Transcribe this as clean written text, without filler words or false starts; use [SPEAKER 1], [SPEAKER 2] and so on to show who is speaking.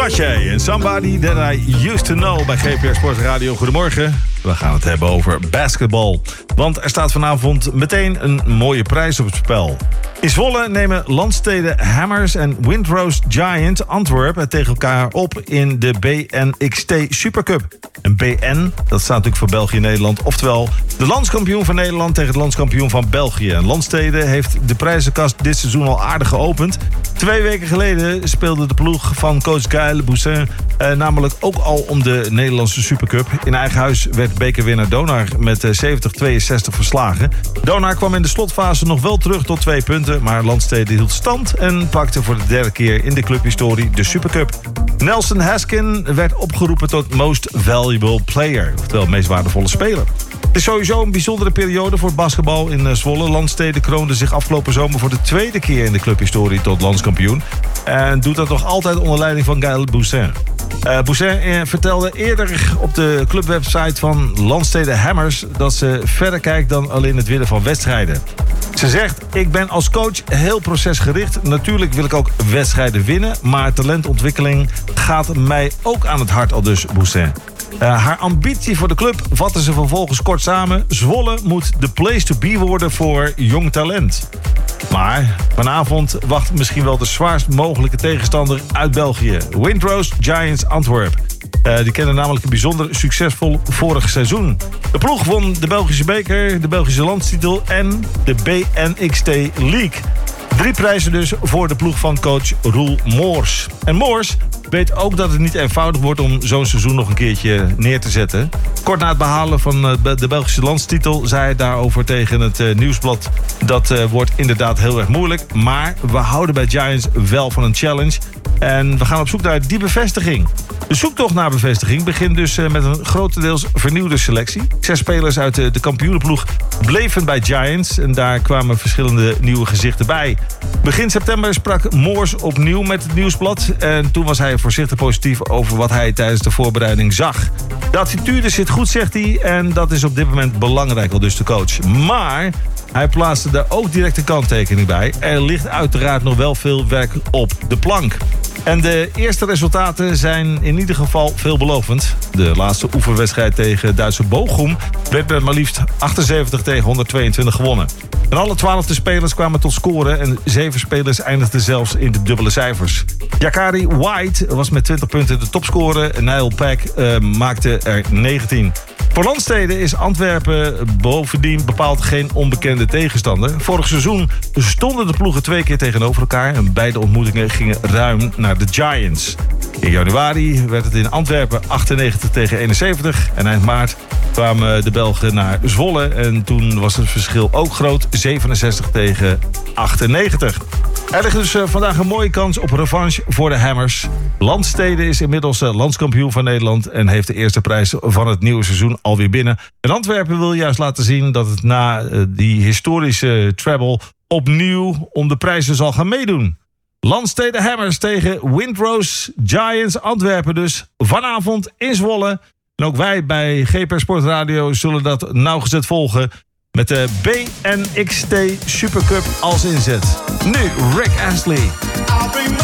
[SPEAKER 1] Maché en Somebody That I Used To Know bij GPR Sport Radio. Goedemorgen. We gaan het hebben over basketbal. Want er staat vanavond meteen een mooie prijs op het spel. In Zwolle nemen Landstede Hammers en Windrose Giants Antwerpen het tegen elkaar op in de BNXT Supercup. En BN, dat staat natuurlijk voor België-Nederland. Oftewel, de landskampioen van Nederland tegen het landskampioen van België. En Landstede heeft de prijzenkast dit seizoen al aardig geopend. 2 weken geleden speelde de ploeg van coach Gaël Boussin namelijk ook al om de Nederlandse Supercup. In eigen huis werd bekerwinnaar Donar met 70-62 verslagen. Donar kwam in de slotfase nog wel terug tot 2 punten, maar Landstede hield stand en pakte voor de 3e keer in de clubhistorie de Supercup. Nelson Haskin werd opgeroepen tot Most Valuable Player, oftewel meest waardevolle speler. Het is sowieso een bijzondere periode voor het basketbal in Zwolle. Landstede kroonde zich afgelopen zomer voor de 2e keer in de clubhistorie tot landskampioen. En doet dat nog altijd onder leiding van Gaël Boussin. Boussin vertelde eerder op de clubwebsite van Landstede Hammers dat ze verder kijkt dan alleen het winnen van wedstrijden. Ze zegt, ik ben als coach heel procesgericht. Natuurlijk wil ik ook wedstrijden winnen, maar talentontwikkeling gaat mij ook aan het hart, aldus Boussin. Haar ambitie voor de club vatten ze vervolgens kort samen. Zwolle moet de place to be worden voor jong talent. Maar vanavond wacht misschien wel de zwaarst mogelijke tegenstander uit België. Windrose Giants Antwerpen. Die kennen namelijk een bijzonder succesvol vorig seizoen. De ploeg won de Belgische beker, de Belgische landstitel en de BNXT League. 3 prijzen dus voor de ploeg van coach Roel Moors. En Moors weet ook dat het niet eenvoudig wordt om zo'n seizoen nog een keertje neer te zetten. Kort na het behalen van de Belgische landstitel zei hij daarover tegen het Nieuwsblad. Dat wordt inderdaad heel erg moeilijk, maar we houden bij Giants wel van een challenge. En we gaan op zoek naar die bevestiging. De zoektocht naar bevestiging begint dus met een grotendeels vernieuwde selectie. 6 spelers uit de kampioenenploeg bleven bij Giants en daar kwamen verschillende nieuwe gezichten bij. Begin september sprak Moors opnieuw met het Nieuwsblad en toen was hij voorzichtig positief over wat hij tijdens de voorbereiding zag. De attitude zit goed, zegt hij, en dat is op dit moment belangrijk, al dus de coach. Maar hij plaatste daar ook direct een kanttekening bij. Er ligt uiteraard nog wel veel werk op de plank. En de eerste resultaten zijn in ieder geval veelbelovend. De laatste oefenwedstrijd tegen Duitse Bochum werd met maar liefst 78-122 gewonnen. En alle 12 spelers kwamen tot scoren en 7 spelers eindigden zelfs in de dubbele cijfers. Jakari White was met 20 punten de topscorer en Niall Pack maakte er 19. Voor Landstede is Antwerpen bovendien bepaald geen onbekende tegenstander. Vorig seizoen stonden de ploegen 2 keer tegenover elkaar en beide ontmoetingen gingen ruim naar de Giants. In januari werd het in Antwerpen 98-71 en eind maart kwamen de Belgen naar Zwolle en toen was het verschil ook groot, 67-98. Er ligt dus vandaag een mooie kans op revanche voor de Hammers. Landstede is inmiddels landskampioen van Nederland en heeft de eerste prijs van het nieuwe seizoen alweer binnen. En Antwerpen wil juist laten zien dat het na die historische treble opnieuw om de prijzen zal gaan meedoen. Landstede Hammers tegen Windrose Giants Antwerpen dus vanavond in Zwolle. En ook wij bij GPR Sport Radio zullen dat nauwgezet volgen met de BNXT Supercup als inzet. Nu Rick Astley.